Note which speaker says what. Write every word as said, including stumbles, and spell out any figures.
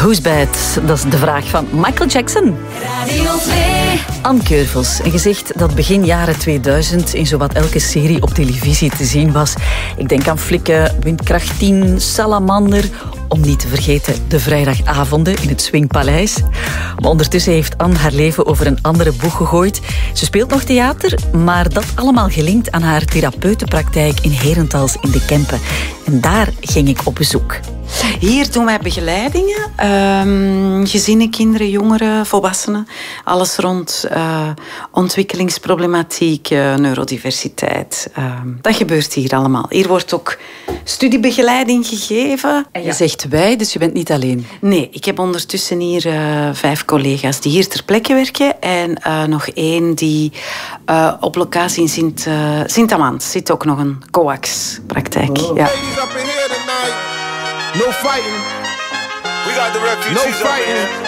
Speaker 1: Who's bad? Dat is de vraag van Michael Jackson. Radio twee. Anne Keurvels, een gezicht dat begin jaren tweeduizend in zowat elke serie op televisie te zien was. Ik denk aan Flikken, Windkracht tien, Salamander, om niet te vergeten de vrijdagavonden in het Swingpaleis. Maar ondertussen heeft Anne haar leven over een andere boeg gegooid. Ze speelt nog theater, maar dat allemaal gelinkt aan haar therapeutenpraktijk in Herentals in de Kempen. En daar ging ik op bezoek.
Speaker 2: Hier doen wij begeleidingen. Um, gezinnen, kinderen, jongeren, volwassenen. Alles rond uh, ontwikkelingsproblematiek, uh, neurodiversiteit. Um, dat gebeurt hier allemaal. Hier wordt ook studiebegeleiding gegeven.
Speaker 1: En je ja. zegt wij, dus je bent niet alleen?
Speaker 2: Nee, ik heb ondertussen hier uh, vijf collega's die hier ter plekke werken. En uh, nog één die uh, op locatie in Sint, uh, Sint-Amand zit ook nog een coax-praktijk. Oh. Ja.
Speaker 3: No fighting. We got the refugees no fighting.